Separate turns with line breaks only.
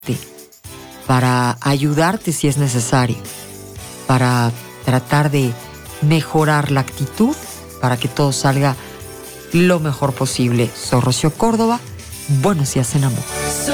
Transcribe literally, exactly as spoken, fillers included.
para ayudarte si es necesario, para tratar de mejorar la actitud, para que todo salga lo mejor posible. Soy Rocío Córdoba. Buenos días en amor.